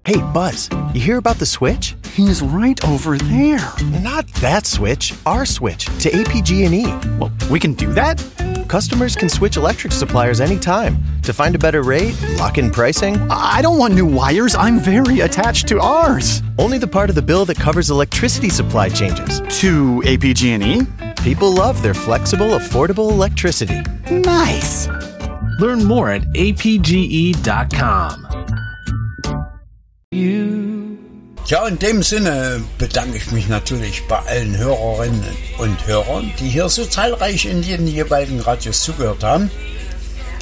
Hey, Buzz, you hear about the switch? He's right over there. Not that switch, our switch to APG&E. Well, we can do that? Customers can switch electric suppliers anytime to find a better rate, lock in pricing. I don't want new wires. I'm very attached to ours. Only the part of the bill that covers electricity supply changes. To APG&E? People love their flexible, affordable electricity. Nice. Learn more at apge.com. Ja, in dem Sinne bedanke ich mich natürlich bei allen Hörerinnen und Hörern, die hier so zahlreich in den jeweiligen Radios zugehört haben.